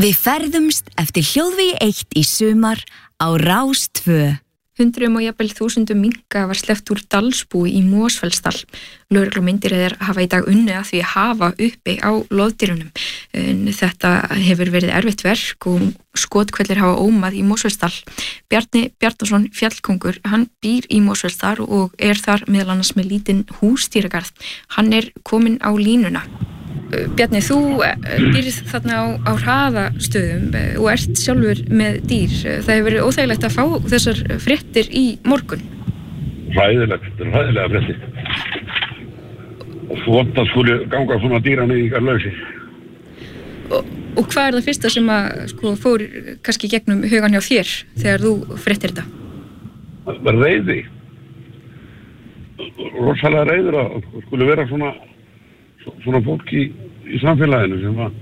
Við ferðumst eftir hljóðvegi 1 í sumar á Rás 2. Hundruðum og jafnvel þúsundum minka var sleppt úr Dalsbúi í Mosfellsdal. Lögreglumyndir hafa í dag unnið að því að hafa uppi á loðdýrunum. Þetta hefur verið erfitt verk og skotkvellir hafa ómað í Mosfellsdal. Bjarni Bjarnason fjallkongur, hann býr í Mosfellsdal og þar meðal annars með lítinn húsdýragarð. Hann kominn á línuna. Bjarni, þú býrð þarna á hraðastöðum og ert sjálfur með dýr. Það hefur verið óþægilegt að fá þessar fréttir í morgun. Hræðilega fréttir. Og svona skuli ganga svona dýran í lausi. Og hvað það fyrsta sem fór kannski gegnum hugan hjá þér þegar þú fréttir þetta? Reiði. Rosalega reiður að skuli vera svona fólk í samfélaginu sem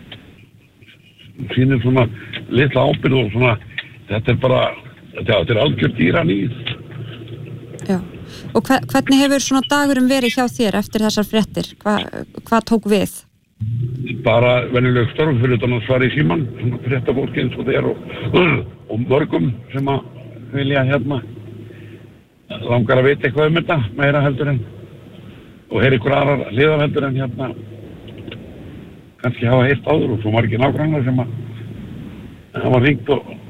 sýnir svona litla ábyrgð og svona, þetta algjör dýraníð. Já, og hvernig hefur svona dagurum verið hjá þér eftir þessar fréttir? Hvað tók við? Bara venjuleg störf fyrir utan að svara í símann, svona frétta fólki eins og þeir og mörgum sem að vilja langar að vita eitthvað þetta, meira heldur en og ykkur aðrar hliðarheldur en kannski hafa heyrt áður og svo margir nágrannar sem hafa hringt og